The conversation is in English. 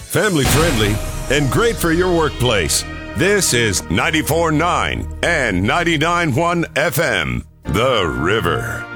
family friendly, and great for your workplace. This is 94.9 and 99.1 FM, The River.